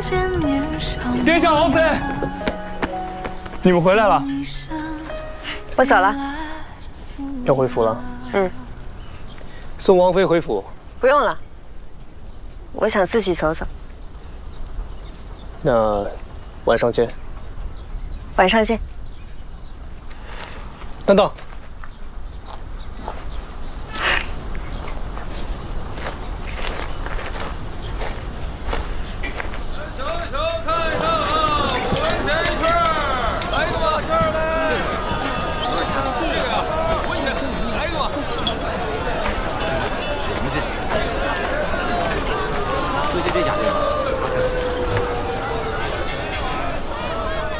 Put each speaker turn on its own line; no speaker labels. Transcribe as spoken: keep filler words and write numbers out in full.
殿下王妃，你们回来了。
我走了。
要回府了？
嗯。
送王妃回府。
不用了，我想自己走走。
那晚上见。
晚上见。
等等。